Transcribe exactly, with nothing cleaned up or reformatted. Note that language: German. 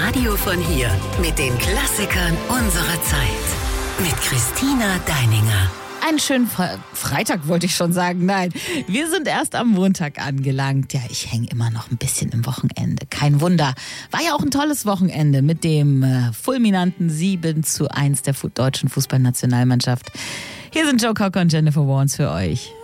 Radio von hier mit den Klassikern unserer Zeit. Mit Christina Deininger. Einen schönen Fre- Freitag wollte ich schon sagen. Nein, wir sind erst am Montag angelangt. Ja, ich hänge immer noch ein bisschen im Wochenende. Kein Wunder. War ja auch ein tolles Wochenende mit dem äh, fulminanten sieben zu eins der fu- deutschen Fußballnationalmannschaft. Hier sind Joe Cocker und Jennifer Warnes für euch.